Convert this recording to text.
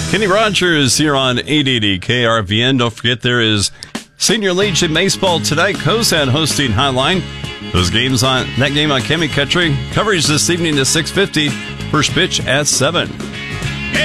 Kenny Rogers here on 880 KRVN. Don't forget there is Senior Legion Baseball tonight. Cozad hosting Highline. That game on Chemi Country. Coverage this evening at 6:50. First pitch at 7.